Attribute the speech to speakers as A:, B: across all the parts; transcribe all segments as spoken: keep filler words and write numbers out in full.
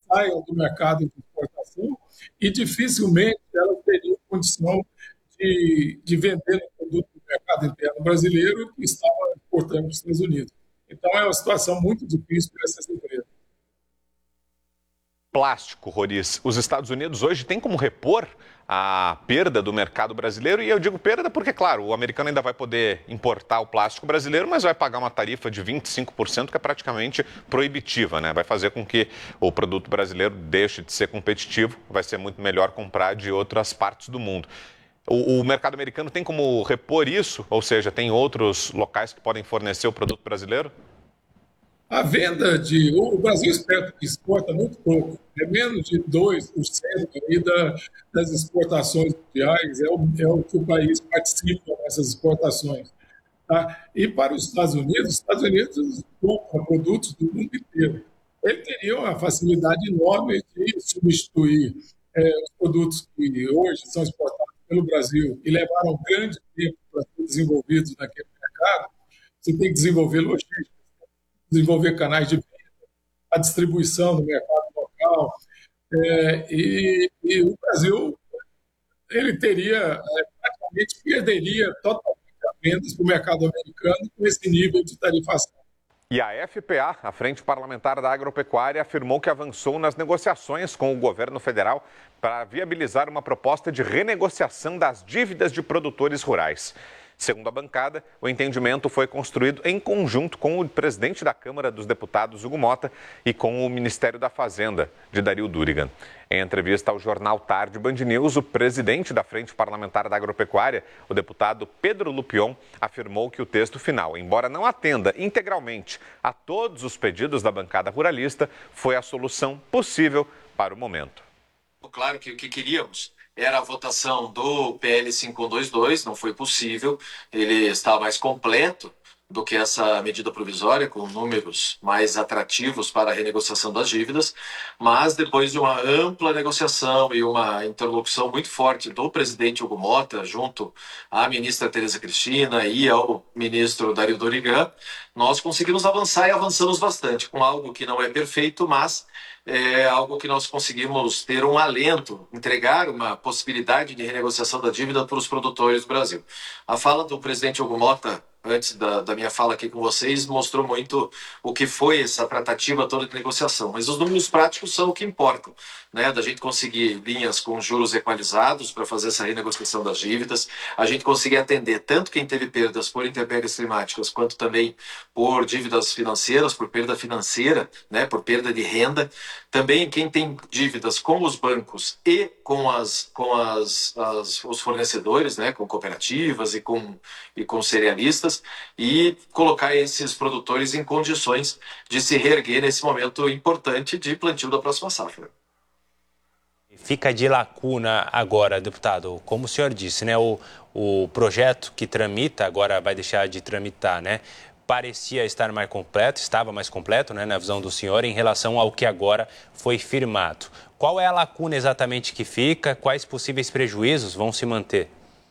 A: saiam do mercado de exportação e dificilmente elas teriam condição de, de vender o produto do mercado interno brasileiro que estava exportando para os Estados Unidos. Então, é uma situação muito difícil para essas empresas.
B: Plástico, Roriz. Os Estados Unidos hoje têm como repor a perda do mercado brasileiro, e eu digo perda porque, claro, o americano ainda vai poder importar o plástico brasileiro, mas vai pagar uma tarifa de vinte e cinco por cento que é praticamente proibitiva, né? Vai fazer com que o produto brasileiro deixe de ser competitivo, vai ser muito melhor comprar de outras partes do mundo. O, o mercado americano tem como repor isso? Ou seja, tem outros locais que podem fornecer o produto brasileiro?
A: A venda de... O Brasil exporta muito pouco, é menos de dois por cento aí da, das exportações mundiais, é o, é o que o país participa nessas exportações. Tá? E para os Estados Unidos, os Estados Unidos compram produtos do mundo inteiro. Ele teria uma facilidade enorme de substituir é, os produtos que hoje são exportados pelo Brasil e levaram um grande tempo para ser desenvolvidos naquele mercado. Você tem que desenvolver logística, desenvolver canais de venda, a distribuição no mercado local. É, e, e o Brasil ele teria, é, praticamente perderia totalmente as vendas para o mercado americano com esse nível de tarifação.
B: E a F P A, a Frente Parlamentar da Agropecuária, afirmou que avançou nas negociações com o governo federal para viabilizar uma proposta de renegociação das dívidas de produtores rurais. Segundo a bancada, o entendimento foi construído em conjunto com o presidente da Câmara dos Deputados, Hugo Mota, e com o Ministério da Fazenda, de Dario Durigan. Em entrevista ao jornal Tarde Band News, o presidente da Frente Parlamentar da Agropecuária, o deputado Pedro Lupion, afirmou que o texto final, embora não atenda integralmente a todos os pedidos da bancada ruralista, foi a solução possível para o momento.
C: Claro que o que queríamos era a votação do P L cinco cento e vinte e dois, não foi possível, ele está mais completo do que essa medida provisória, com números mais atrativos para a renegociação das dívidas, mas depois de uma ampla negociação e uma interlocução muito forte do presidente Hugo Mota, junto à ministra Tereza Cristina e ao ministro Dario Durigan, nós conseguimos avançar e avançamos bastante, com algo que não é perfeito, mas é algo que nós conseguimos ter um alento, entregar uma possibilidade de renegociação da dívida para os produtores do Brasil. A fala do presidente Hugo Mota, antes da, da minha fala aqui com vocês, mostrou muito o que foi essa tratativa toda de negociação. Mas os números práticos são o que importam, né? Da gente conseguir linhas com juros equalizados para fazer essa renegociação das dívidas, a gente conseguir atender tanto quem teve perdas por intempéries climáticas, quanto também por dívidas financeiras, por perda financeira, né? Por perda de renda. Também quem tem dívidas com os bancos e com, as, com as, as, os fornecedores, né? Com cooperativas e com, e com cerealistas, e colocar esses produtores em condições de se reerguer nesse momento importante de plantio da próxima safra.
D: Fica de lacuna agora, deputado, como o senhor disse, né, o, o projeto que tramita, agora vai deixar de tramitar, né, parecia estar mais completo, estava mais completo, né, na visão do senhor, em relação ao que agora foi firmado. Qual é a lacuna exatamente que fica? Quais possíveis prejuízos vão se manter?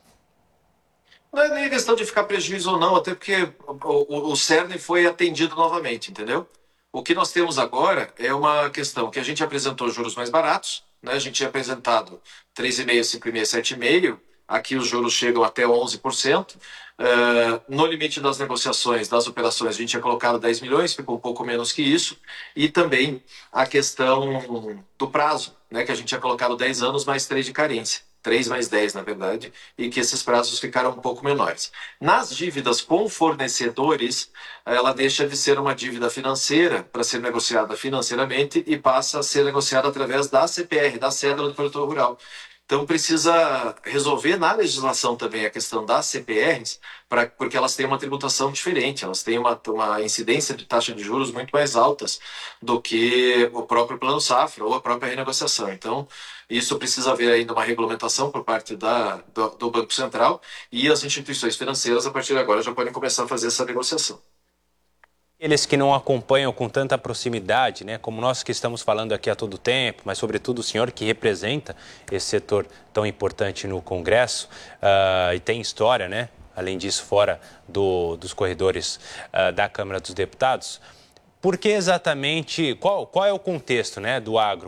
C: Não é nem questão de ficar prejuízo ou não, até porque o, o, o cerne foi atendido novamente, entendeu? O que nós temos agora é uma questão que a gente apresentou juros mais baratos, né? A gente tinha apresentado três vírgula cinco por cento, cinco vírgula sete por cento, aqui os juros chegam até onze por cento. Uh, no limite das negociações, das operações, a gente tinha colocado dez milhões, ficou um pouco menos que isso. E também a questão do prazo, né? Que a gente tinha colocado dez anos mais três de carência. três mais dez, na verdade, e que esses prazos ficaram um pouco menores. Nas dívidas com fornecedores, ela deixa de ser uma dívida financeira para ser negociada financeiramente e passa a ser negociada através da C P R, da cédula do produtor rural. Então, precisa resolver na legislação também a questão das C P Rs, pra, porque elas têm uma tributação diferente, elas têm uma, uma incidência de taxa de juros muito mais altas do que o próprio Plano Safra ou a própria renegociação. Então, isso precisa haver ainda uma regulamentação por parte da, do, do Banco Central, e as instituições financeiras, a partir de agora, já podem começar a fazer essa negociação.
D: Eles que não acompanham com tanta proximidade, né, como nós que estamos falando aqui a todo tempo, mas sobretudo o senhor que representa esse setor tão importante no Congresso, uh, e tem história, né, além disso, fora do, dos corredores uh, da Câmara dos Deputados. Por que exatamente, qual, qual é o contexto, né, do agro?